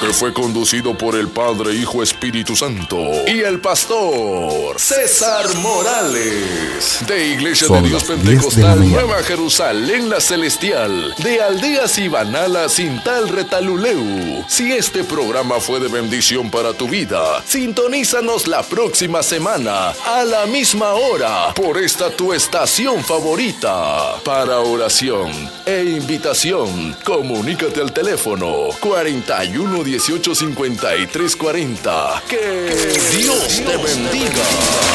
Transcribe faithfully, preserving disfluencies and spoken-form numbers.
que fue conducido por el Padre, Hijo, Espíritu Santo y el pastor César Morales, de Iglesia Son de Dios las diez de la Pentecostal mañana. Nueva Jerusalén la Celestial, de Aldeas Ibanala Sintal Retaluleu. Si este programa fue de bendición para tu vida, sintonízanos la próxima semana a la misma hora por esta tu estación favorita. Para oración e invitación, comunícate al teléfono cuarenta y uno dieciocho cincuenta y tres cuarenta. Que Dios te bendiga.